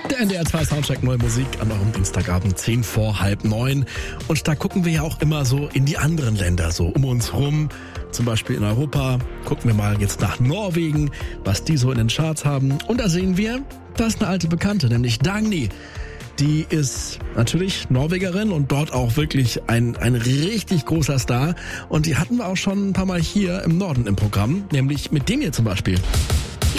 Der NDR 2 Soundcheck Neue Musik an eurem Dienstagabend 10 vor halb 9. Und da gucken wir ja auch immer so in die anderen Länder, so um uns rum. Zum Beispiel in Europa. Gucken wir mal jetzt nach Norwegen, was die so in den Charts haben. Und da sehen wir, da ist eine alte Bekannte, nämlich Dagny. Die ist natürlich Norwegerin und dort auch wirklich ein richtig großer Star. Und die hatten wir auch schon ein paar Mal hier im Norden im Programm, nämlich mit dem hier zum Beispiel.